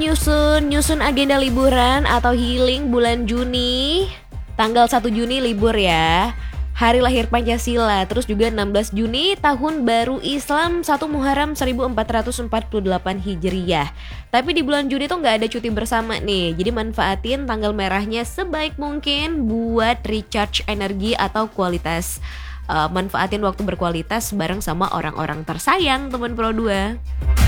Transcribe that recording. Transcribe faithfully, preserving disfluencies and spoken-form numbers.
nyusun nyusun agenda liburan atau healing bulan Juni. Tanggal satu Juni libur ya, hari lahir Pancasila. Terus juga enam belas Juni tahun baru Islam, satu Muharram seribu empat ratus empat puluh delapan Hijriyah. Tapi di bulan Juni tuh gak ada cuti bersama nih, jadi manfaatin tanggal merahnya sebaik mungkin buat recharge energi atau kualitas. uh, Manfaatin waktu berkualitas bareng sama orang-orang tersayang teman Pro dua.